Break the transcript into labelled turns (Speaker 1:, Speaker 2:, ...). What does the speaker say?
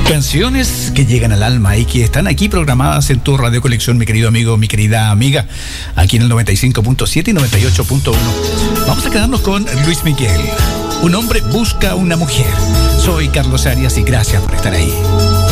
Speaker 1: Canciones que llegan al alma y que están aquí programadas en tu radio colección, mi querido amigo, mi querida amiga, aquí en el 95.7 y 98.1. Vamos a quedarnos con Luis Miguel. Un hombre busca una mujer. Soy Carlos Arias y gracias por estar ahí.